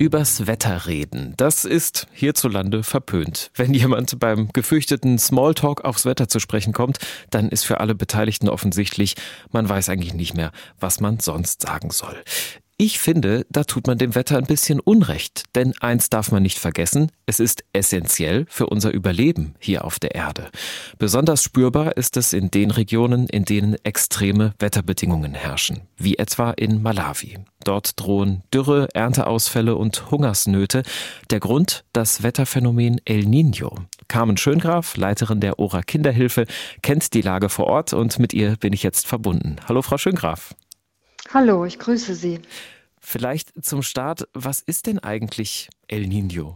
Übers Wetter reden, das ist hierzulande verpönt. Wenn jemand beim gefürchteten Smalltalk aufs Wetter zu sprechen kommt, dann ist für alle Beteiligten offensichtlich, man weiß eigentlich nicht mehr, was man sonst sagen soll. Ich finde, da tut man dem Wetter ein bisschen Unrecht, denn eins darf man nicht vergessen, es ist essentiell für unser Überleben hier auf der Erde. Besonders spürbar ist es in den Regionen, in denen extreme Wetterbedingungen herrschen, wie etwa in Malawi. Dort drohen Dürre, Ernteausfälle und Hungersnöte. Der Grund, das Wetterphänomen El Niño. Carmen Schöngraf, Leiterin der ORA Kinderhilfe, kennt die Lage vor Ort und mit ihr bin ich jetzt verbunden. Hallo Frau Schöngraf. Hallo, ich grüße Sie. Vielleicht zum Start, was ist denn eigentlich El Niño?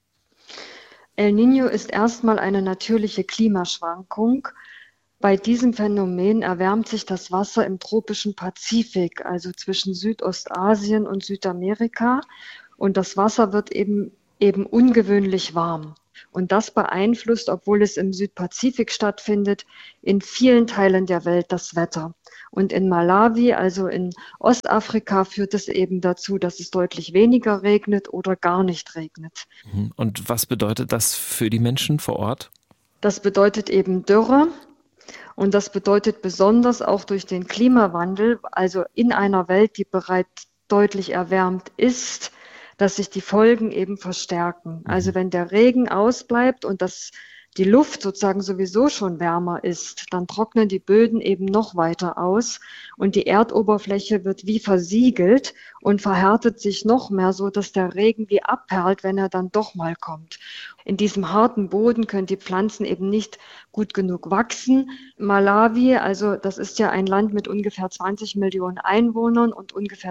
El Niño ist erstmal eine natürliche Klimaschwankung. Bei diesem Phänomen erwärmt sich das Wasser im tropischen Pazifik, also zwischen Südostasien und Südamerika. Und das Wasser wird eben ungewöhnlich warm. Und das beeinflusst, obwohl es im Südpazifik stattfindet, in vielen Teilen der Welt das Wetter. Und in Malawi, also in Ostafrika, führt es eben dazu, dass es deutlich weniger regnet oder gar nicht regnet. Und was bedeutet das für die Menschen vor Ort? Das bedeutet eben Dürre. Und das bedeutet besonders auch durch den Klimawandel, also in einer Welt, die bereits deutlich erwärmt ist, dass sich die Folgen eben verstärken. Also wenn der Regen ausbleibt und die Luft sozusagen sowieso schon wärmer ist, dann trocknen die Böden eben noch weiter aus und die Erdoberfläche wird wie versiegelt und verhärtet sich noch mehr, so dass der Regen wie abperlt, wenn er dann doch mal kommt. In diesem harten Boden können die Pflanzen eben nicht gut genug wachsen. Malawi, also das ist ja ein Land mit ungefähr 20 Millionen Einwohnern und ungefähr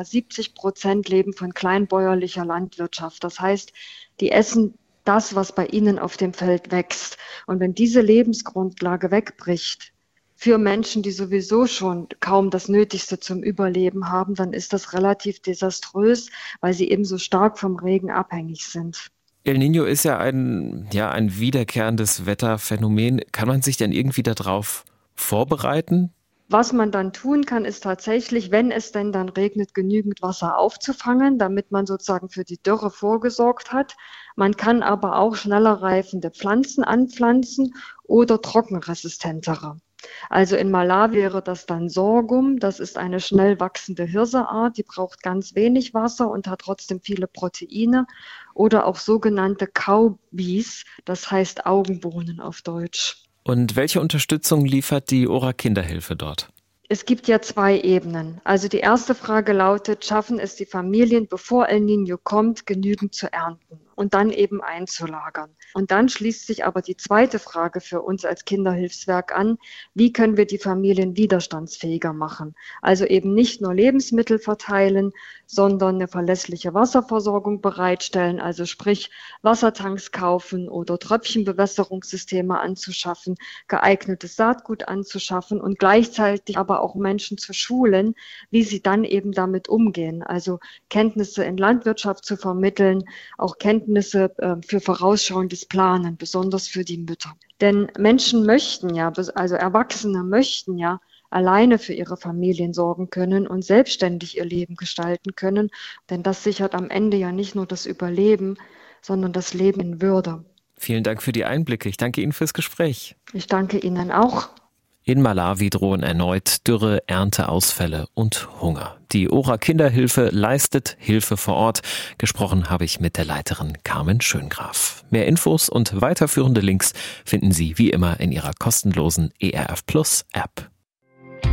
70% leben von kleinbäuerlicher Landwirtschaft. Das heißt, die essen das, was bei ihnen auf dem Feld wächst. Und wenn diese Lebensgrundlage wegbricht, für Menschen, die sowieso schon kaum das Nötigste zum Überleben haben, dann ist das relativ desaströs, weil sie eben so stark vom Regen abhängig sind. El Niño ist ja ein wiederkehrendes Wetterphänomen. Kann man sich denn irgendwie darauf vorbereiten? Was man dann tun kann, ist tatsächlich, wenn es denn dann regnet, genügend Wasser aufzufangen, damit man sozusagen für die Dürre vorgesorgt hat. Man kann aber auch schneller reifende Pflanzen anpflanzen oder trockenresistentere. Also in Malawi wäre das dann Sorghum. Das ist eine schnell wachsende Hirseart, die braucht ganz wenig Wasser und hat trotzdem viele Proteine. Oder auch sogenannte Cowbees, das heißt Augenbohnen auf Deutsch. Und welche Unterstützung liefert die ORA Kinderhilfe dort? Es gibt ja 2 Ebenen. Also die erste Frage lautet, schaffen es die Familien, bevor El Niño kommt, genügend zu ernten und dann eben einzulagern? Und dann schließt sich aber die zweite Frage für uns als Kinderhilfswerk an, wie können wir die Familien widerstandsfähiger machen? Also eben nicht nur Lebensmittel verteilen, sondern eine verlässliche Wasserversorgung bereitstellen, also sprich Wassertanks kaufen oder Tröpfchenbewässerungssysteme anzuschaffen, geeignetes Saatgut anzuschaffen und gleichzeitig aber auch Menschen zu schulen, wie sie dann eben damit umgehen. Also Kenntnisse in Landwirtschaft zu vermitteln, auch Kenntnisse für vorausschauendes Planen, besonders für die Mütter. Denn Menschen möchten ja, also Erwachsene möchten ja alleine für ihre Familien sorgen können und selbstständig ihr Leben gestalten können. Denn das sichert am Ende ja nicht nur das Überleben, sondern das Leben in Würde. Vielen Dank für die Einblicke. Ich danke Ihnen fürs Gespräch. Ich danke Ihnen auch. In Malawi drohen erneut Dürre, Ernteausfälle und Hunger. Die ORA Kinderhilfe leistet Hilfe vor Ort. Gesprochen habe ich mit der Leiterin Carmen Schöngraf. Mehr Infos und weiterführende Links finden Sie wie immer in Ihrer kostenlosen ERF Plus App.